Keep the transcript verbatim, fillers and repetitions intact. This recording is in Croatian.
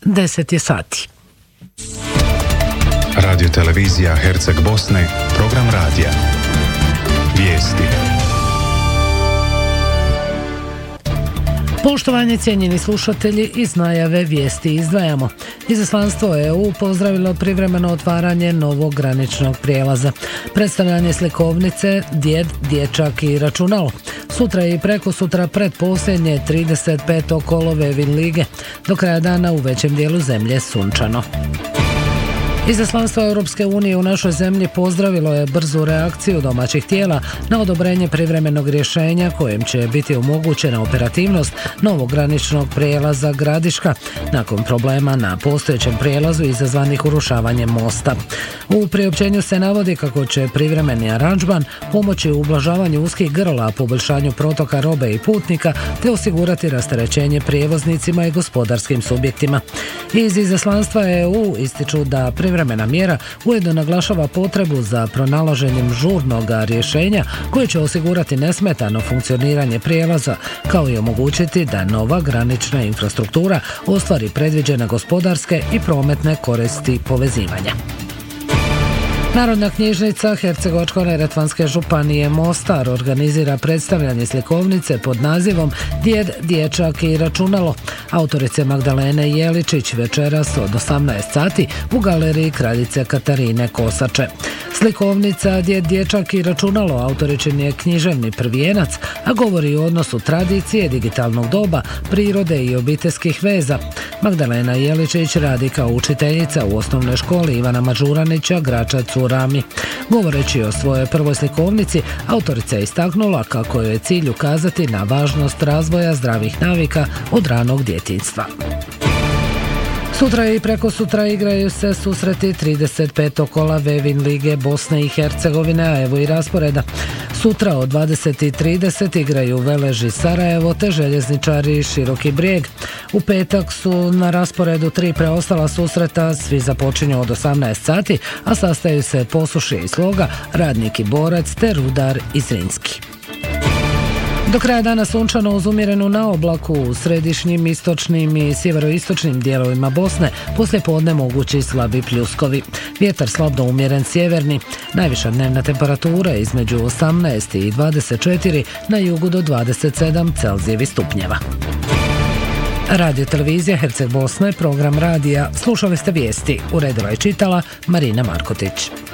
deset je sati. Radio televizija Herceg Bosne, program radija. Vijesti. Poštovanje cijenjeni slušatelji, iz najave vijesti izdvajamo. Izaslanstvo E U pozdravilo privremeno otvaranje novog graničnog prijelaza. Predstavljanje slikovnice Djed, dječak i računalo. Sutra i preko sutra pretposljednje trideset peto kolo Vevin lige. Do kraja dana u većem dijelu zemlje sunčano. Izaslanstvo Europske unije u našoj zemlji pozdravilo je brzu reakciju domaćih tijela na odobrenje privremenog rješenja kojim će biti omogućena operativnost novog graničnog prijelaza Gradiška nakon problema na postojećem prijelazu izazvanih urušavanjem mosta. U priopćenju se navodi kako će privremeni aranžman pomoći u ublažavanju uskih grla, poboljšanju protoka robe i putnika te osigurati rasterećenje prijevoznicima i gospodarskim subjektima. Iz izaslanstva E U ističu da privremena mjera ujedno naglašava potrebu za pronalaženjem žurnog rješenja koje će osigurati nesmetano funkcioniranje prijelaza, kao i omogućiti da nova granična infrastruktura ostvari predviđene gospodarske i prometne koristi povezivanja. Narodna knjižnica Hercegovačko-neretvanske županije Mostar organizira predstavljanje slikovnice pod nazivom Djed, dječak i računalo. Autorice Magdalene Jeličić večeras od osamnaest sati u galeriji Kraljice Katarine Kosače. Slikovnica Djed, dječak i računalo autoričin je književni prvijenac, a govori o odnosu tradicije, digitalnog doba, prirode i obiteljskih veza. Magdalena Jeličić radi kao učiteljica u osnovnoj školi Ivana Mađuranića, Gračac u Rami. Govoreći o svojoj prvoj slikovnici, autorica je istaknula kako je cilj ukazati na važnost razvoja zdravih navika od ranog djetinjstva. Sutra i preko sutra igraju se susreti trideset petog kola Vevin lige Bosne i Hercegovine, a evo i rasporeda. Sutra od dvadeset i trideset igraju Velež Sarajevo te Željezničari Široki Brijeg. U petak su na rasporedu tri preostala susreta, svi započinju od osamnaest sati, a sastaju se Posušje i Sloga, Radnik i Borac te Rudar i Zrinski. Do kraja dana sunčano uz umjerenu naoblaku u središnjim, istočnim i sjeveroistočnim dijelovima Bosne, poslije podne mogući slabi pljuskovi. Vjetar slab do umjeren sjeverni, najviša dnevna temperatura između osamnaest i dvadeset četiri, na jugu do dvadeset sedam Celzijevih stupnjeva. Radio televizija Herceg Bosne, program radija. Slušali ste vijesti, uredila i čitala Marina Markotić.